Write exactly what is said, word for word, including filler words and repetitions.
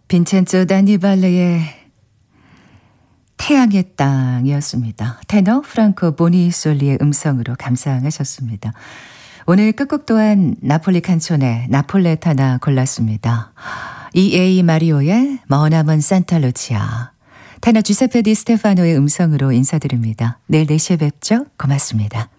빈첸조 다니발레의 태양의 땅이었습니다. 테너 프랑코 보니솔리의 음성으로 감상하셨습니다. 오늘 끝곡 또한 나폴리 칸촌의 나폴레타나 골랐습니다. 이에이 마리오의 머나먼 산타루치아, 테너 주세페 디 스테파노의 음성으로 인사드립니다. 내일 네 시에 뵙죠. 고맙습니다.